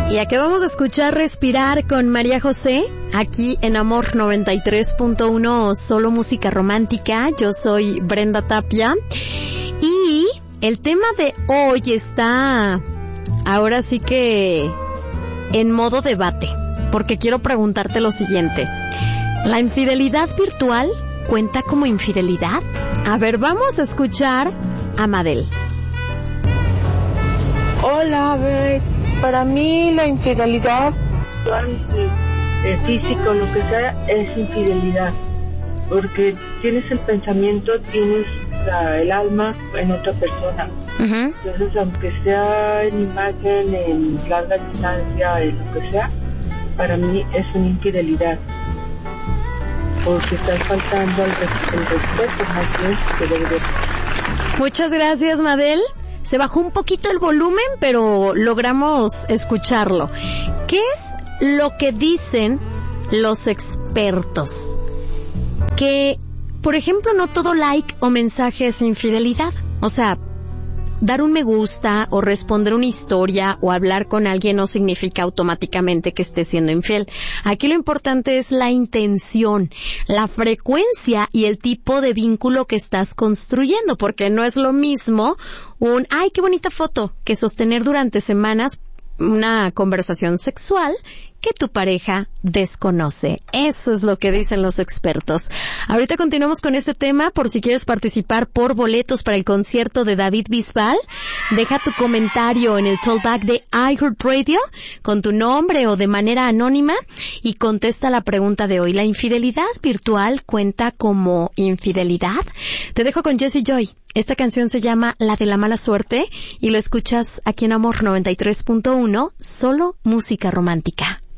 Y acabamos de escuchar Respirar con María José, aquí en Amor 93.1, solo música romántica. Yo soy Brenda Tapia. Y el tema de hoy está ahora sí que en modo debate, porque quiero preguntarte lo siguiente. ¿La infidelidad virtual cuenta como infidelidad? A ver, vamos a escuchar a Madel. Hola, Beth. Para mí la infidelidad, físico, lo que sea, es infidelidad. Porque tienes el pensamiento, tienes el alma en otra persona. Uh-huh. Entonces, aunque sea en imagen, en larga distancia, en lo que sea, para mí es una infidelidad. Porque estás faltando el respeto más bien que debería. Muchas gracias, Madel. Se bajó un poquito el volumen, pero logramos escucharlo. ¿Qué es lo que dicen los expertos? Que, por ejemplo, no todo like o mensaje es infidelidad. O sea, dar un me gusta o responder una historia o hablar con alguien no significa automáticamente que esté siendo infiel. Aquí lo importante es la intención, la frecuencia y el tipo de vínculo que estás construyendo, porque no es lo mismo un ¡ay, qué bonita foto! Que sostener durante semanas una conversación sexual que tu pareja desconoce. Eso es lo que dicen los expertos. Ahorita continuamos con este tema. Por si quieres participar por boletos para el concierto de David Bisbal, deja tu comentario en el Talkback de iHeartRadio con tu nombre o de manera anónima y contesta la pregunta de hoy. ¿La infidelidad virtual cuenta como infidelidad? Te dejo con Jessie Joy. Esta canción se llama La de la mala suerte y lo escuchas aquí en Amor 93.1, solo música romántica.